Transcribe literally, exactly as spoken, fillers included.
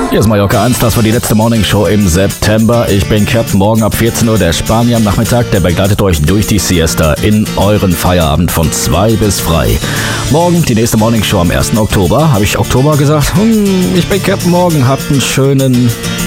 Hier ist Mallorca eins, das war die letzte Morning Show im September. Ich bin Captain, morgen ab vierzehn Uhr der Spanier am Nachmittag, der begleitet euch durch die Siesta in euren Feierabend von zwei bis frei. Morgen die nächste Morning Show am ersten Oktober. Habe ich Oktober gesagt? Hm, ich bin Captain, morgen habt einen schönen